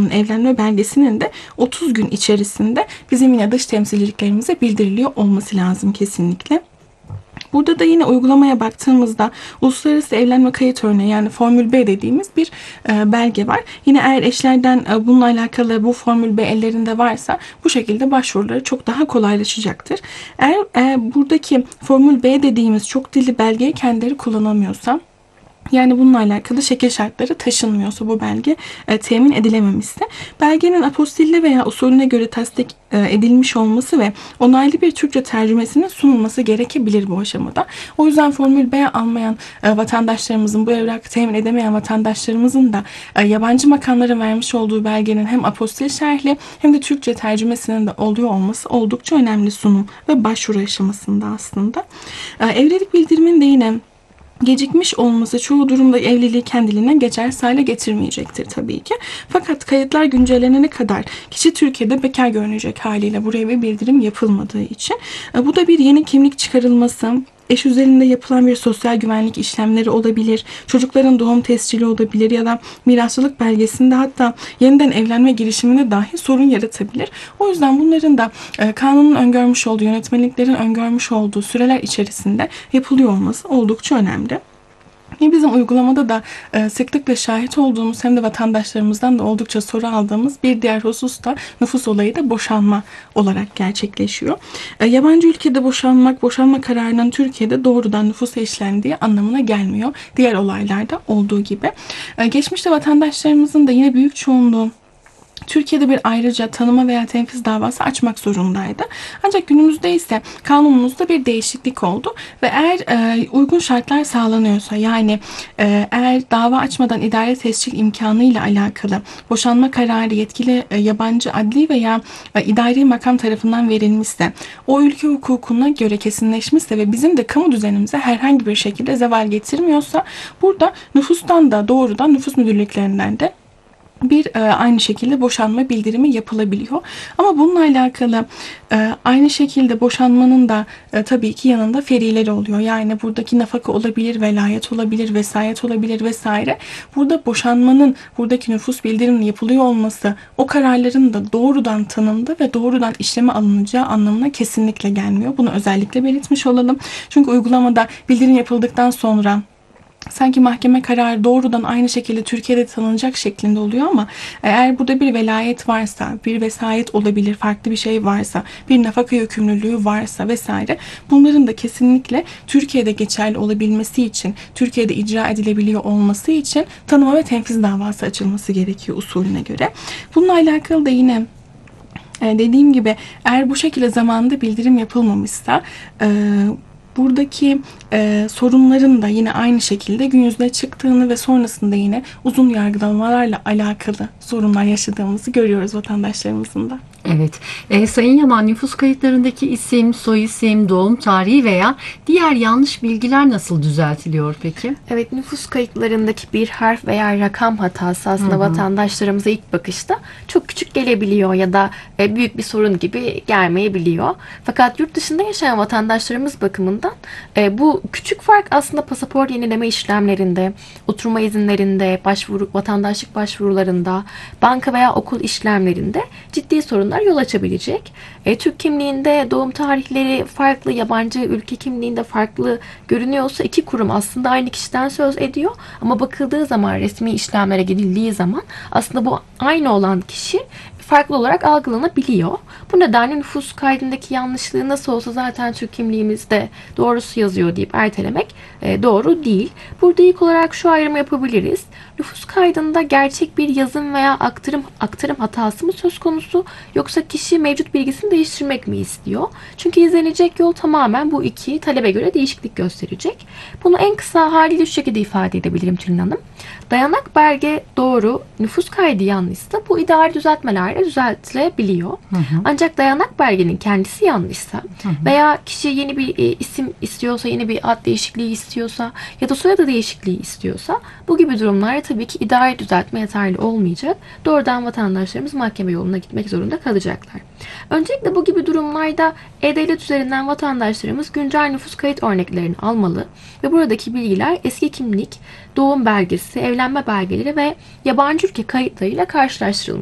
Nişanlının evlenme belgesinin de 30 gün içerisinde bizim yine dış temsilciliklerimize bildiriliyor olması lazım kesinlikle. Burada da yine uygulamaya baktığımızda uluslararası evlenme kayıt örneği, yani Formül B dediğimiz bir belge var. Yine eğer eşlerden bununla alakalı bu Formül B ellerinde varsa bu şekilde başvuruları çok daha kolaylaşacaktır. Eğer buradaki Formül B dediğimiz çok dilli belgeyi kendileri kullanamıyorsa, yani bununla alakalı şekil şartları taşınmıyorsa, bu belge temin edilememişse, belgenin apostilli veya usulüne göre tasdik edilmiş olması ve onaylı bir Türkçe tercümesinin sunulması gerekebilir bu aşamada. O yüzden Formül B almayan vatandaşlarımızın, bu evrakı temin edemeyen vatandaşlarımızın da yabancı makamların vermiş olduğu belgenin hem apostil şerhli hem de Türkçe tercümesinin de oluyor olması oldukça önemli sunum ve başvuru aşamasında aslında. Evlilik bildirimin de yine gecikmiş olması çoğu durumda evliliği kendiliğinden geçersiz hale getirmeyecektir tabii ki. Fakat kayıtlar güncellenene kadar kişi Türkiye'de bekar görünecek haliyle buraya bir bildirim yapılmadığı için. Bu da bir yeni kimlik çıkarılması, eş üzerinde yapılan bir sosyal güvenlik işlemleri olabilir, çocukların doğum tescili olabilir ya da mirasçılık belgesinde hatta yeniden evlenme girişiminde dahi sorun yaratabilir. O yüzden bunların da kanunun öngörmüş olduğu, yönetmeliklerin öngörmüş olduğu süreler içerisinde yapılıyor olması oldukça önemli. Bizim uygulamada da sıklıkla şahit olduğumuz hem de vatandaşlarımızdan da oldukça soru aldığımız bir diğer husus da nüfus olayı da boşanma olarak gerçekleşiyor. Yabancı ülkede boşanma kararının Türkiye'de doğrudan nüfusa işlendiği anlamına gelmiyor. Diğer olaylarda olduğu gibi. Geçmişte vatandaşlarımızın da yine büyük çoğunluğu Türkiye'de bir ayrıca tanıma veya tenfiz davası açmak zorundaydı. Ancak günümüzde ise kanunumuzda bir değişiklik oldu ve eğer uygun şartlar sağlanıyorsa, yani eğer dava açmadan idare tescil imkanıyla alakalı boşanma kararı yetkili yabancı adli veya idari makam tarafından verilmişse, o ülke hukukuna göre kesinleşmişse ve bizim de kamu düzenimize herhangi bir şekilde zeval getirmiyorsa, burada nüfustan da doğrudan nüfus müdürlüklerinden de bir aynı şekilde boşanma bildirimi yapılabiliyor. Ama bununla alakalı aynı şekilde boşanmanın da tabii ki yanında ferileri oluyor. Yani buradaki nafaka olabilir, velayet olabilir, vesayet olabilir vesaire. Burada boşanmanın, buradaki nüfus bildiriminin yapılıyor olması o kararların da doğrudan tanındı ve doğrudan işleme alınacağı anlamına kesinlikle gelmiyor. Bunu özellikle belirtmiş olalım. Çünkü uygulamada bildirim yapıldıktan sonra sanki mahkeme kararı doğrudan aynı şekilde Türkiye'de tanınacak şeklinde oluyor ama eğer burada bir velayet varsa, bir vesayet olabilir, farklı bir şey varsa, bir nafaka yükümlülüğü varsa vesaire, bunların da kesinlikle Türkiye'de geçerli olabilmesi için, Türkiye'de icra edilebiliyor olması için tanıma ve tenfiz davası açılması gerekiyor usulüne göre. Bununla alakalı da yine dediğim gibi, eğer bu şekilde zamanında bildirim yapılmamışsa buradaki sorunların da yine aynı şekilde gün yüzüne çıktığını ve sonrasında yine uzun yargılamalarla alakalı sorunlar yaşadığımızı görüyoruz vatandaşlarımızın da. Evet. Sayın Yaman, nüfus kayıtlarındaki isim, soyisim, doğum tarihi veya diğer yanlış bilgiler nasıl düzeltiliyor peki? Evet, nüfus kayıtlarındaki bir harf veya rakam hatası aslında vatandaşlarımıza ilk bakışta çok küçük gelebiliyor ya da büyük bir sorun gibi gelmeyebiliyor. Fakat yurt dışında yaşayan vatandaşlarımız bakımından bu küçük fark aslında pasaport yenileme işlemlerinde, oturma izinlerinde, vatandaşlık başvurularında, banka veya okul işlemlerinde ciddi sorunlar yol açabilecek. Türk kimliğinde doğum tarihleri farklı, yabancı ülke kimliğinde farklı görünüyorsa iki kurum aslında aynı kişiden söz ediyor. Ama bakıldığı zaman, resmi işlemlere gidildiği zaman aslında bu aynı olan kişi farklı olarak algılanabiliyor. Bu nedenle nüfus kaydındaki yanlışlığı nasıl olsa zaten Türk kimliğimizde doğrusu yazıyor deyip ertelemek doğru değil. Burada ilk olarak şu ayrımı yapabiliriz. Nüfus kaydında gerçek bir yazım veya aktarım hatası mı söz konusu, yoksa kişi mevcut bilgisini değiştirmek mi istiyor? Çünkü izlenecek yol tamamen bu iki talebe göre değişiklik gösterecek. Bunu en kısa haliyle şu şekilde ifade edebilirim Tülin Hanım. Dayanak belge doğru, nüfus kaydı yanlışsa bu idari düzeltmelerle düzeltilebiliyor. Ancak dayanak belgenin kendisi yanlışsa veya kişi yeni bir isim istiyorsa, yeni bir ad değişikliği istiyorsa ya da soyadı değişikliği istiyorsa, bu gibi durumlarda tabii ki idari düzeltme yeterli olmayacak. Doğrudan vatandaşlarımız mahkeme yoluna gitmek zorunda kalacaklar. Öncelikle bu gibi durumlarda E-Devlet üzerinden vatandaşlarımız güncel nüfus kayıt örneklerini almalı ve buradaki bilgiler eski kimlik, doğum belgesi, evlenme belgeleri ve yabancı ülke kayıtlarıyla karşılaştırılmalı.